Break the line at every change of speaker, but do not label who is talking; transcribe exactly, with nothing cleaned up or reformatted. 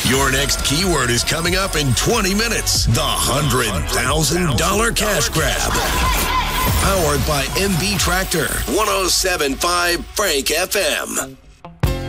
Your next keyword is coming up in twenty minutes. The one hundred thousand dollars cash grab. Powered by M B Tractor. one oh seven point five Frank F M.